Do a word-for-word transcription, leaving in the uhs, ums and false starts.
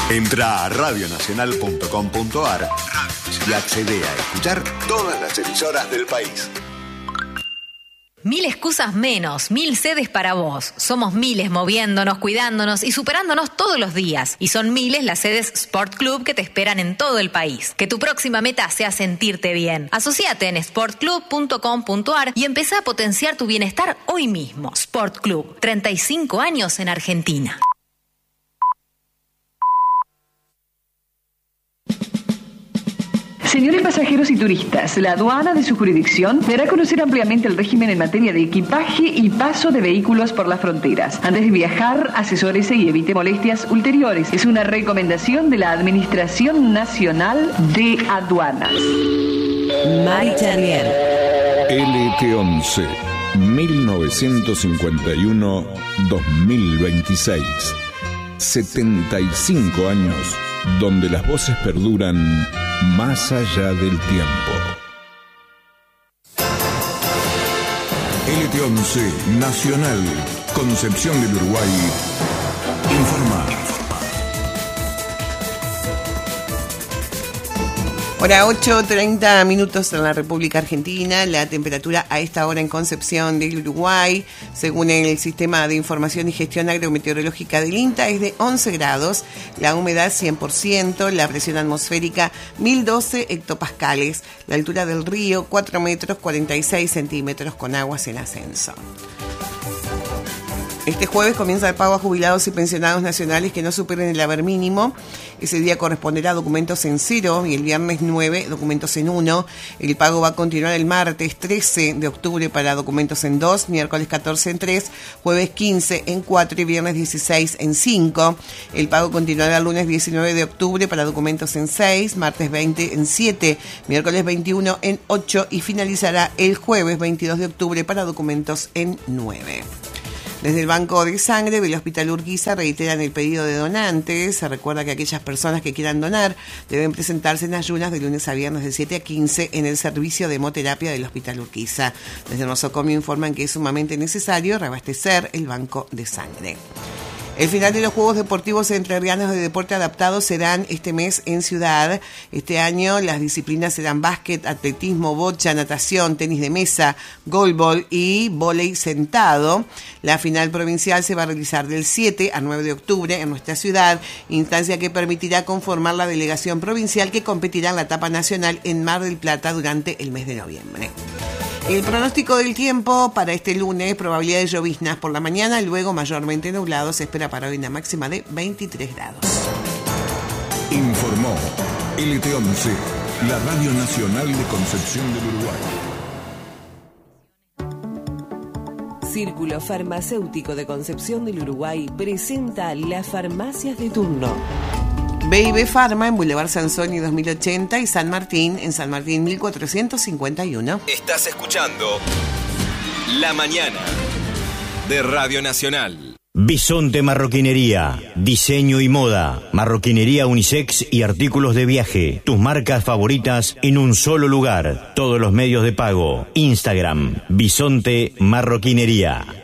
Entra a radio nacional punto com punto a r y accede a escuchar todas las emisoras del país. Mil excusas menos, mil sedes para vos. Somos miles moviéndonos, cuidándonos y superándonos todos los días. Y son miles las sedes Sport Club que te esperan en todo el país. Que tu próxima meta sea sentirte bien. Asociate en sport club punto com punto a r y empezá a potenciar tu bienestar hoy mismo. Sport Club, treinta y cinco años en Argentina. Señores pasajeros y turistas, la aduana de su jurisdicción dará a conocer ampliamente el régimen en materia de equipaje y paso de vehículos por las fronteras. Antes de viajar, asesórese y evite molestias ulteriores. Es una recomendación de la Administración Nacional de Aduanas. Mari Charrier. L T once, mil novecientos cincuenta y uno a dos mil veintiséis. setenta y cinco años donde las voces perduran más allá del tiempo. L T once Nacional, Concepción del Uruguay, informa. Hora ocho, treinta minutos en la República Argentina. La temperatura a esta hora en Concepción del Uruguay, según el Sistema de Información y Gestión Agrometeorológica del INTA, es de once grados, la humedad cien por ciento, la presión atmosférica mil doce hectopascales, la altura del río cuatro metros cuarenta y seis centímetros con aguas en ascenso. Este jueves comienza el pago a jubilados y pensionados nacionales que no superen el haber mínimo. Ese día corresponderá a documentos en cero y el viernes nueve, documentos en uno. El pago va a continuar el martes trece de octubre para documentos en dos, miércoles catorce en tres, jueves quince en cuatro y viernes dieciséis en cinco. El pago continuará el lunes diecinueve de octubre para documentos en seis, martes veinte en siete, miércoles veintiuno en ocho y finalizará el jueves veintidós de octubre para documentos en nueve. Desde el Banco de Sangre del Hospital Urquiza reiteran el pedido de donantes. Se recuerda que aquellas personas que quieran donar deben presentarse en ayunas de lunes a viernes de siete a quince en el servicio de hemoterapia del Hospital Urquiza. Desde el nosocomio informan que es sumamente necesario reabastecer el Banco de Sangre. El final de los Juegos Deportivos Entrerrianos de Deporte Adaptado serán este mes en Ciudad. Este año las disciplinas serán básquet, atletismo, bocha, natación, tenis de mesa, goalball y vóley sentado. La final provincial se va a realizar del siete al nueve de octubre en nuestra ciudad, instancia que permitirá conformar la delegación provincial que competirá en la etapa nacional en Mar del Plata durante el mes de noviembre. El pronóstico del tiempo para este lunes, probabilidad de lloviznas por la mañana, luego mayormente nublado, se espera para hoy una máxima de veintitrés grados. Informó L T once, la Radio Nacional de Concepción del Uruguay. Círculo Farmacéutico de Concepción del Uruguay presenta las farmacias de turno. B y B Pharma en Boulevard Sansoni dos mil ochenta y San Martín en San Martín mil cuatrocientos cincuenta y uno. Estás escuchando La Mañana de Radio Nacional. Bisonte Marroquinería, diseño y moda, marroquinería unisex y artículos de viaje. Tus marcas favoritas en un solo lugar. Todos los medios de pago. Instagram, Bisonte Marroquinería.